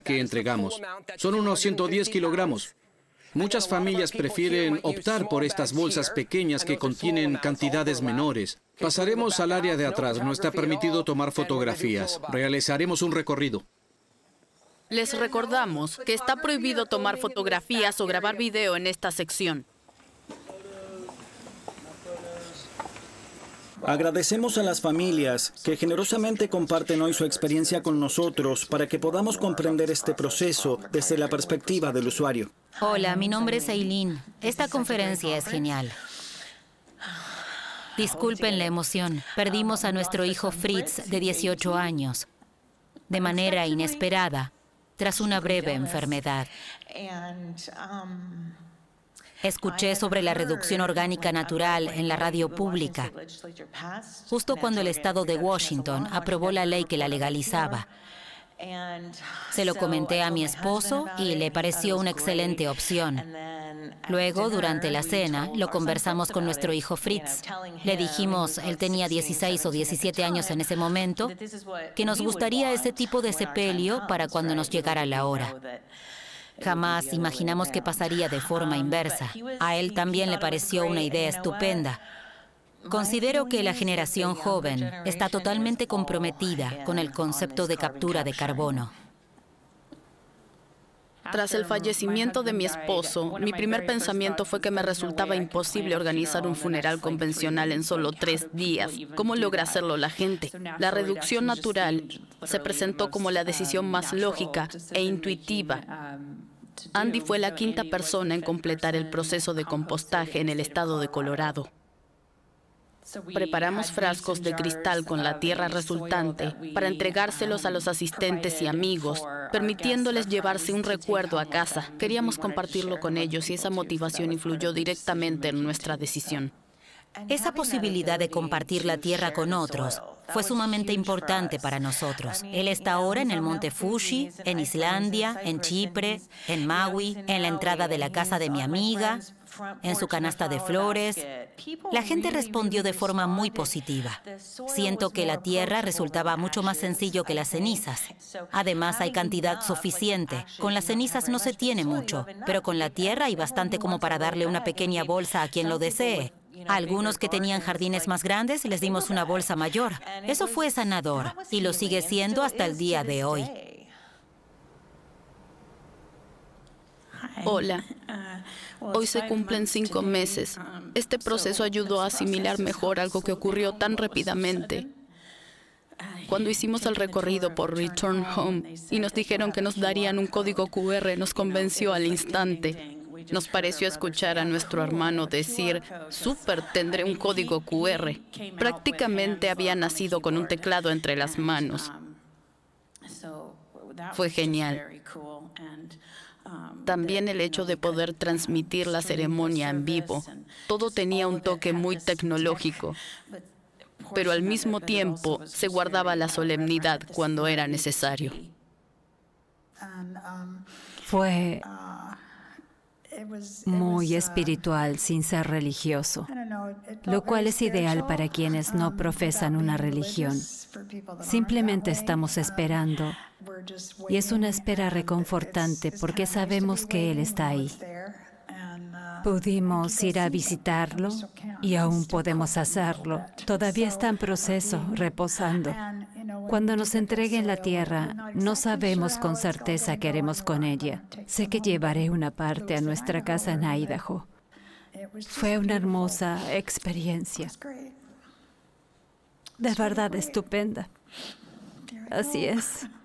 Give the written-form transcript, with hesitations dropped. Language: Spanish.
que entregamos. Son unos 110 kilogramos. Muchas familias prefieren optar por estas bolsas pequeñas que contienen cantidades menores. Pasaremos al área de atrás. No está permitido tomar fotografías. Realizaremos un recorrido. Les recordamos que está prohibido tomar fotografías o grabar video en esta sección. Agradecemos a las familias que generosamente comparten hoy su experiencia con nosotros para que podamos comprender este proceso desde la perspectiva del usuario. Hola, mi nombre es Aileen. Esta conferencia es genial. Disculpen la emoción. Perdimos a nuestro hijo Fritz, de 18 años, de manera inesperada, tras una breve enfermedad. Escuché sobre la reducción orgánica natural en la radio pública, justo cuando el estado de Washington aprobó la ley que la legalizaba. Se lo comenté a mi esposo y le pareció una excelente opción. Luego, durante la cena, lo conversamos con nuestro hijo Fritz. Le dijimos, él tenía 16 o 17 años en ese momento, que nos gustaría ese tipo de sepelio para cuando nos llegara la hora. Jamás imaginamos que pasaría de forma inversa. A él también le pareció una idea estupenda. Considero que la generación joven está totalmente comprometida con el concepto de captura de carbono. Tras el fallecimiento de mi esposo, mi primer pensamiento fue que me resultaba imposible organizar un funeral convencional en solo 3 días. ¿Cómo logra hacerlo la gente? La reducción natural se presentó como la decisión más lógica e intuitiva. Andy fue la 5ª persona en completar el proceso de compostaje en el estado de Colorado. Preparamos frascos de cristal con la tierra resultante para entregárselos a los asistentes y amigos, permitiéndoles llevarse un recuerdo a casa. Queríamos compartirlo con ellos y esa motivación influyó directamente en nuestra decisión. Esa posibilidad de compartir la tierra con otros fue sumamente importante para nosotros. Él está ahora en el monte Fuji, en Islandia, en Chipre, en Maui, en la entrada de la casa de mi amiga, en su canasta de flores. La gente respondió de forma muy positiva. Siento que la tierra resultaba mucho más sencillo que las cenizas. Además, hay cantidad suficiente. Con las cenizas no se tiene mucho, pero con la tierra hay bastante como para darle una pequeña bolsa a quien lo desee. A algunos que tenían jardines más grandes les dimos una bolsa mayor. Eso fue sanador y lo sigue siendo hasta el día de hoy. Hola. Hoy se cumplen 5 meses. Este proceso ayudó a asimilar mejor algo que ocurrió tan rápidamente. Cuando hicimos el recorrido por Return Home y nos dijeron que nos darían un código QR, nos convenció al instante. Nos pareció escuchar a nuestro hermano decir, «Súper, tendré un código QR». Prácticamente había nacido con un teclado entre las manos. Fue genial. También el hecho de poder transmitir la ceremonia en vivo. Todo tenía un toque muy tecnológico, pero al mismo tiempo se guardaba la solemnidad cuando era necesario. Fue muy espiritual sin ser religioso, lo cual es ideal para quienes no profesan una religión. Simplemente estamos esperando y es una espera reconfortante porque sabemos que Él está ahí. Pudimos ir a visitarlo y aún podemos hacerlo. Todavía está en proceso, reposando. Cuando nos entreguen la tierra, no sabemos con certeza qué haremos con ella. Sé que llevaré una parte a nuestra casa en Idaho. Fue una hermosa experiencia. De verdad estupenda. Así es.